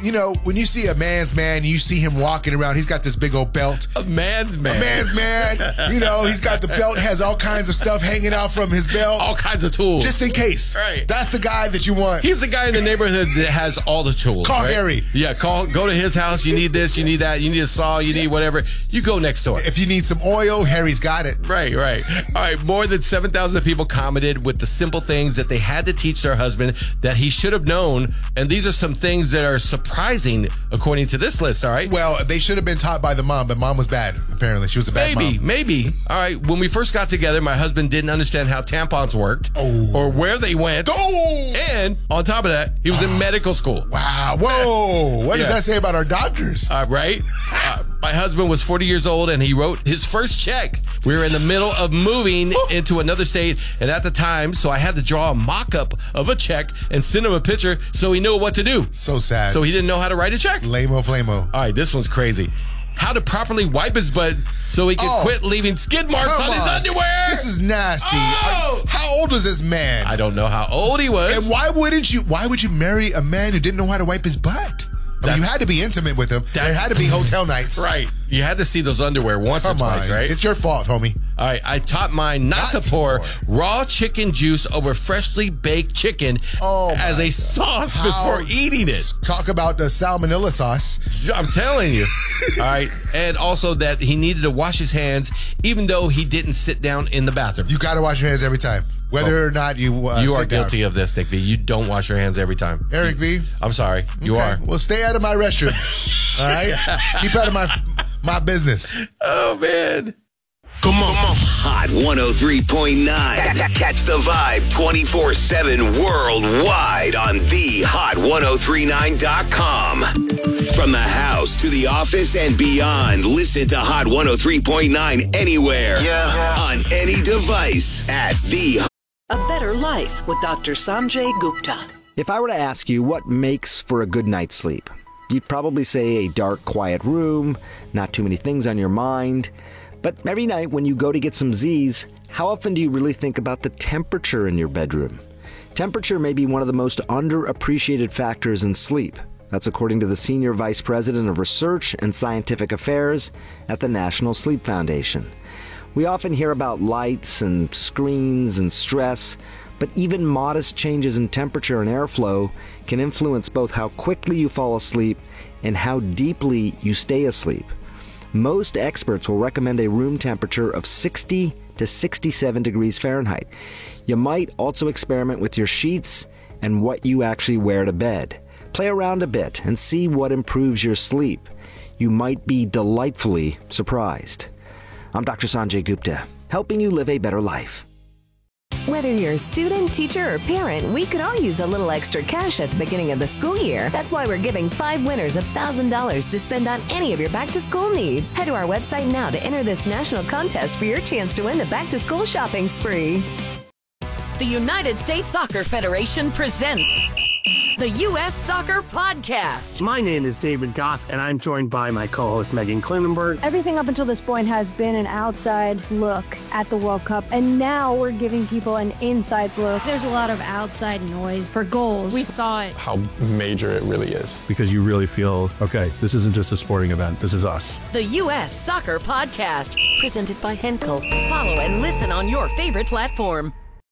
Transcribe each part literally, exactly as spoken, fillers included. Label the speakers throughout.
Speaker 1: you know, when you see a man's man, you see him walking around. He's got this big old belt.
Speaker 2: A man's man.
Speaker 1: A man's man. You know, he's got the belt, has all kinds of stuff hanging out from his belt.
Speaker 2: All kinds of tools.
Speaker 1: Just in case.
Speaker 2: Right.
Speaker 1: That's the guy that you want.
Speaker 2: He's the guy in the neighborhood that has all the tools.
Speaker 1: Call
Speaker 2: right?
Speaker 1: Harry.
Speaker 2: Yeah, call. Go to his house. You need this. You need that. You need a saw. You need whatever. You go next door.
Speaker 1: If you need some oil, Harry's got it.
Speaker 2: Right, right. All right, more than seven thousand people commented with the simple things that they had to teach their husband that he should have known. And these are some things that are surprising according to this list, all right?
Speaker 1: Well, they should have been taught by the mom, but mom was bad, apparently. She was a bad
Speaker 2: Maybe,
Speaker 1: mom.
Speaker 2: maybe. All right, when we first got together, my husband didn't understand how tampons worked
Speaker 1: Oh.
Speaker 2: or where they went.
Speaker 1: Oh!
Speaker 2: And on top of that, he was in medical school.
Speaker 1: Wow. Whoa. What
Speaker 2: Yeah.
Speaker 1: does that say about our doctors?
Speaker 2: Uh, right? Uh, my husband was forty years old and he wrote his first check. We were in the middle of moving into another state, and at the time, so I had to draw a mock-up of a check and send him a picture so he knew what to do.
Speaker 1: So sad.
Speaker 2: So he didn't know how to write a check.
Speaker 1: Lamo flamo.
Speaker 2: All right, this one's crazy. How to properly wipe his butt so he could
Speaker 1: Oh,
Speaker 2: quit leaving skid marks on,
Speaker 1: Come
Speaker 2: his
Speaker 1: on.
Speaker 2: underwear.
Speaker 1: This is nasty.
Speaker 2: Oh!
Speaker 1: Are- How old was this man?
Speaker 2: I don't know how old he was.
Speaker 1: And why wouldn't you? Why would you marry a man who didn't know how to wipe his butt? I mean, you had to be intimate with him. There
Speaker 2: That's-
Speaker 1: had to be hotel nights.
Speaker 2: Right. You had to see those underwear once
Speaker 1: Come
Speaker 2: or twice,
Speaker 1: on.
Speaker 2: right?
Speaker 1: It's your fault, homie.
Speaker 2: All right, I taught mine not,
Speaker 1: Not
Speaker 2: to
Speaker 1: to
Speaker 2: pour
Speaker 1: pour.
Speaker 2: raw chicken juice over freshly baked chicken
Speaker 1: Oh,
Speaker 2: as
Speaker 1: my
Speaker 2: a
Speaker 1: God.
Speaker 2: sauce
Speaker 1: How-
Speaker 2: before eating it.
Speaker 1: Talk about the salmonella sauce.
Speaker 2: I'm telling you. All right, and also that he needed to wash his hands even though he didn't sit down in the bathroom.
Speaker 1: You got to wash your hands every time, whether
Speaker 2: Oh.
Speaker 1: or not you. Uh,
Speaker 2: You are
Speaker 1: sit down.
Speaker 2: guilty of this, Nick V. You don't wash your hands every time.
Speaker 1: Eric V.
Speaker 2: I'm sorry. You
Speaker 1: Okay,
Speaker 2: are.
Speaker 1: Well, stay out of my restroom. All right, keep out of my my business.
Speaker 2: Oh, man.
Speaker 3: Come on. Hot one oh three point nine. Catch the vibe twenty-four seven worldwide on the hot ten thirty-nine dot com. From the house to the office and beyond, listen to Hot one oh three point nine anywhere. Yeah. On any device at the
Speaker 4: A Better Life with Doctor Sanjay Gupta.
Speaker 5: If I were to ask you what makes for a good night's sleep, you'd probably say a dark, quiet room, not too many things on your mind. But every night when you go to get some Z's, how often do you really think about the temperature in your bedroom? Temperature may be one of the most underappreciated factors in sleep. That's according to the Senior Vice President of Research and Scientific Affairs at the National Sleep Foundation. We often hear about lights and screens and stress, but even modest changes in temperature and airflow can influence both how quickly you fall asleep and how deeply you stay asleep. Most experts will recommend a room temperature of sixty to sixty-seven degrees Fahrenheit. You might also experiment with your sheets and what you actually wear to bed. Play around a bit and see what improves your sleep. You might be delightfully surprised. I'm Doctor Sanjay Gupta, helping you live a better life.
Speaker 6: Whether you're a student, teacher, or parent, we could all use a little extra cash at the beginning of the school year. That's why we're giving five winners one thousand dollars to spend on any of your back-to-school needs. Head to our website now to enter this national contest for your chance to win the back-to-school shopping spree.
Speaker 7: The United States Soccer Federation presents the U S Soccer Podcast.
Speaker 8: My name is David Goss, and I'm joined by my co-host Megan Klinenberg.
Speaker 9: Everything up until this point has been an outside look at the World Cup, and now we're giving people an inside look.
Speaker 10: There's a lot of outside noise for goals. We thought
Speaker 11: how major it really is.
Speaker 12: Because you really feel, okay, this isn't just a sporting event, this is us.
Speaker 7: The U S Soccer Podcast, presented by Henkel. Follow and listen on your favorite platform.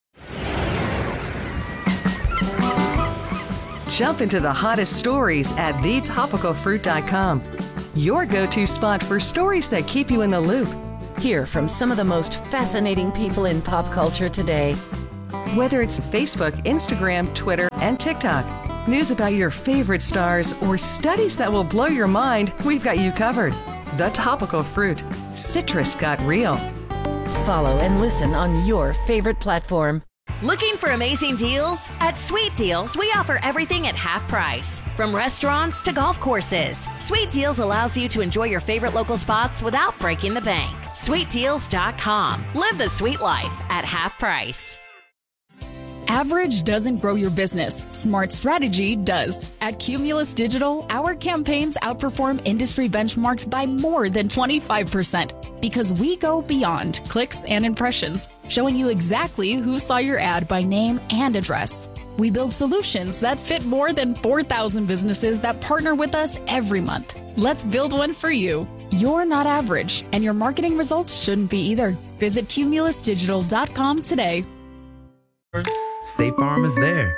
Speaker 13: Jump into the hottest stories at the topical fruit dot com. Your go-to spot for stories that keep you in the loop.
Speaker 7: Hear from some of the most fascinating people in pop culture today.
Speaker 13: Whether it's Facebook, Instagram, Twitter, and TikTok, news about your favorite stars, or studies that will blow your mind, we've got you covered. The Topical Fruit. Citrus got real.
Speaker 7: Follow and listen on your favorite platform.
Speaker 14: Looking for amazing deals? At Sweet Deals, we offer everything at half price. From restaurants to golf courses, Sweet Deals allows you to enjoy your favorite local spots without breaking the bank. sweet deals dot com. Live the sweet life at half price.
Speaker 15: Average doesn't grow your business. Smart strategy does. At Cumulus Digital, our campaigns outperform industry benchmarks by more than twenty-five percent because we go beyond clicks and impressions, showing you exactly who saw your ad by name and address. We build solutions that fit more than four thousand businesses that partner with us every month. Let's build one for you. You're not average, and your marketing results shouldn't be either. Visit cumulus digital dot com today.
Speaker 16: State Farm is there.